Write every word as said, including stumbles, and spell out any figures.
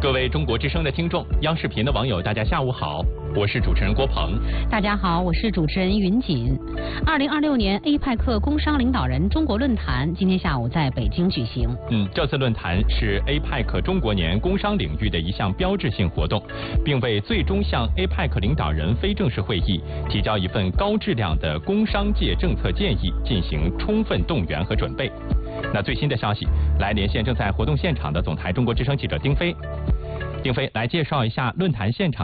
各位中国之声的听众，央视频的网友，大家下午好，我是主持人郭鹏。 大家好，我是主持人云锦。二零二六年 A P E C 工商领导人中国论坛今天下午在北京举行。 嗯，这次论坛是 A P E C 中国年工商领域的一项标志性活动，并为最终向 A P E C 领导人非正式会议提交一份高质量的工商界政策建议进行充分动员和准备。那最新的消息，来连线正在活动现场的总台中国之声记者丁飞。丁飞来介绍一下论坛现场